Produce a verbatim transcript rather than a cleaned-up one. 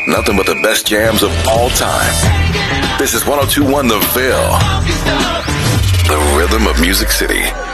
Nothing but the best jams of all time. This is one oh two point one The Ville, the rhythm of Music City.